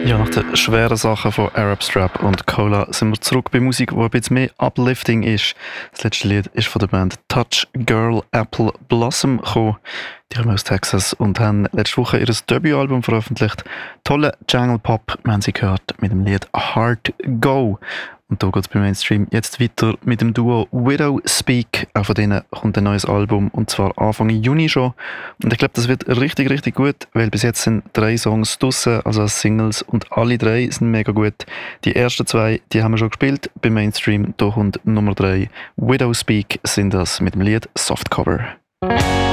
Ja, nach den schweren Sachen von Arab Strap und Cola sind wir zurück bei Musik, die ein bisschen mehr uplifting ist. Das letzte Lied ist von der Band Touch Girl Apple Blossom gekommen. Die kommen aus Texas und haben letzte Woche ihr Debütalbum veröffentlicht. Tolle Jungle Pop, wir haben sie gehört mit dem Lied Heart Go. Und da geht es beim Mainstream jetzt weiter mit dem Duo Widow Speak. Auch von denen kommt ein neues Album, und zwar Anfang Juni schon. Und ich glaube, das wird richtig, richtig gut, weil bis jetzt sind 3 Songs draussen, also als Singles, und alle 3 sind mega gut. Die ersten 2, die haben wir schon gespielt beim Mainstream. Da kommt Nummer 3. Widow Speak sind das mit dem Lied Softcover.